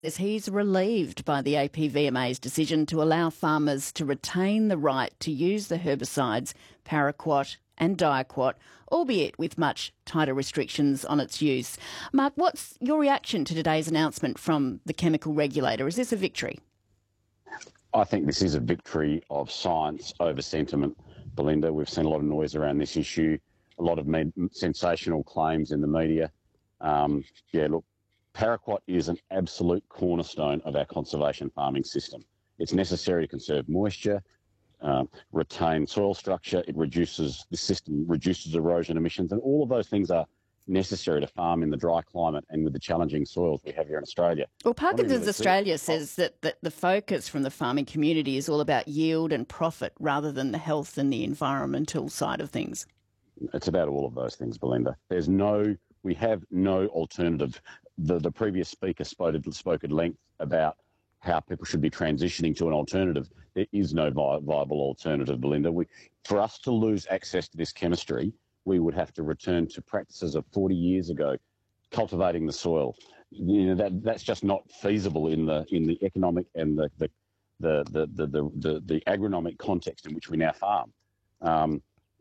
Says he's relieved by the APVMA's decision to allow farmers to retain the right to use the herbicides paraquat and diaquat, albeit with much tighter restrictions on its use. Mark, what's your reaction to today's announcement from the chemical regulator? Is this a victory? I think this is a victory of science over sentiment, Belinda. We've seen a lot of noise around this issue, a lot of sensational claims in the media. Paraquat is an absolute cornerstone of our conservation farming system. It's necessary to conserve moisture, retain soil structure. The system reduces erosion emissions, and all of those things are necessary to farm in the dry climate and with the challenging soils we have here in Australia. Well, Parkinson's Australia says that the focus from the farming community is all about yield and profit rather than the health and the environmental side of things. It's about all of those things, Belinda. We have no alternative. The previous speaker spoke at length about how people should be transitioning to an alternative. There is no viable alternative, Belinda. For us to lose access to this chemistry, we would have to return to practices of 40 years ago, cultivating the soil. That's just not feasible in the economic and the agronomic context in which we now farm. I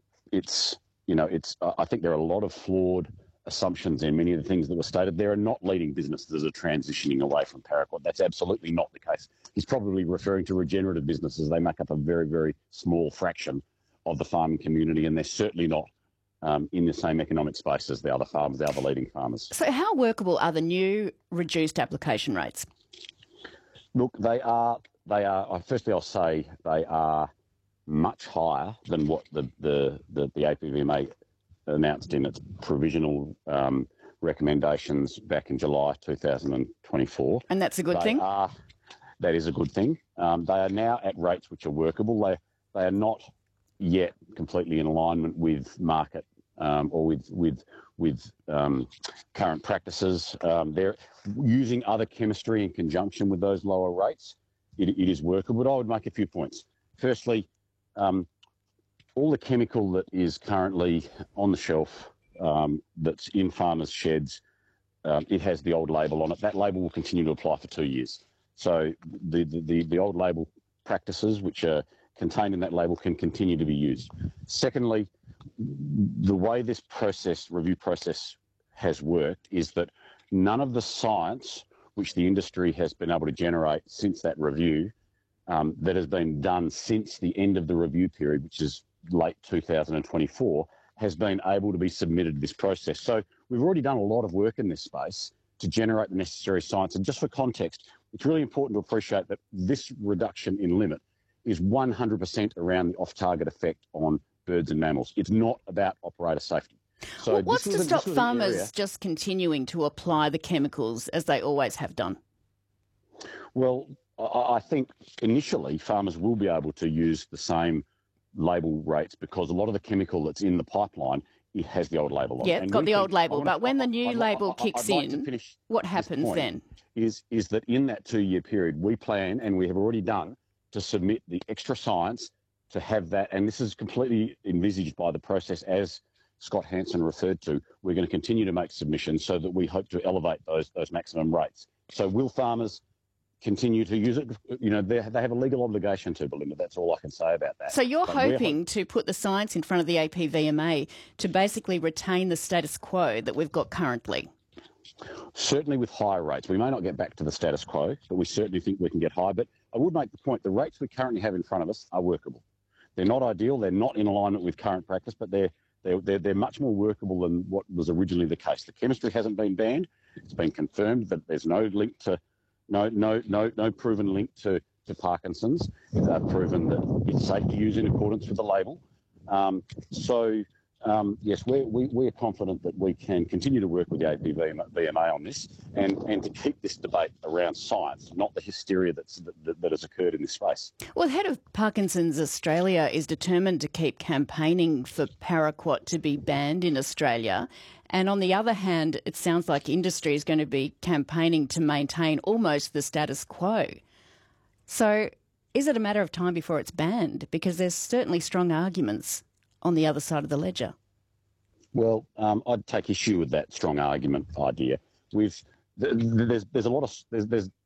think there are a lot of flawed assumptions in many of the things that were stated. There are not leading businesses that are transitioning away from paraquat. That's absolutely not the case. He's probably referring to regenerative businesses. They make up a very, very small fraction of the farming community, and they're certainly not in the same economic space as the other farmers, the other leading farmers. So how workable are the new reduced application rates? Look, they are. Firstly, I'll say they are much higher than what the APVMA announced in its provisional recommendations back in July 2024. And that's a good thing? That is a good thing. They are now at rates which are workable. They are not yet completely in alignment with market or with current practices. They're using other chemistry in conjunction with those lower rates. It is workable, but I would make a few points. Firstly, all the chemical that is currently on the shelf that's in farmers' sheds, it has the old label on it. That label will continue to apply for 2 years. So the old label practices which are contained in that label can continue to be used. Secondly, the way this review process has worked is that none of the science which the industry has been able to generate since that review that has been done since the end of the review period, which is late 2024, has been able to be submitted to this process. So we've already done a lot of work in this space to generate the necessary science. And just for context, it's really important to appreciate that this reduction in limit is 100% around the off-target effect on birds and mammals. It's not about operator safety. So well, what's to stop farmers just continuing to apply the chemicals as they always have done? Well, I think initially farmers will be able to use the same label rates because a lot of the chemical that's in the pipeline, it has the old label on it. Yeah, it's got the old label, but when the new label kicks in, what happens then? Is that in that 2-year period, we plan, and we have already done, to submit the extra science to have that, and this is completely envisaged by the process as Scott Hansen referred to. We're going to continue to make submissions so that we hope to elevate those maximum rates. So will farmers continue to use it? They have a legal obligation to, Belinda. That's all I can say about that. So you're hoping to put the science in front of the APVMA to basically retain the status quo that we've got currently? Certainly with higher rates. We may not get back to the status quo, but we certainly think we can get high. But I would make the point, the rates we currently have in front of us are workable. They're not ideal. They're not in alignment with current practice, but they're much more workable than what was originally the case. The chemistry hasn't been banned. It's been confirmed that there's no link to no proven link to Parkinson's. It's proven that it's safe to use in accordance with the label. Yes, we're confident that we can continue to work with the APVMA on this and to keep this debate around science, not the hysteria that has occurred in this space. Well, the head of Parkinson's Australia is determined to keep campaigning for paraquat to be banned in Australia. And on the other hand, it sounds like industry is going to be campaigning to maintain almost the status quo. So is it a matter of time before it's banned? Because there's certainly strong arguments on the other side of the ledger. Well, I'd take issue with that strong argument idea. There's a lot of there's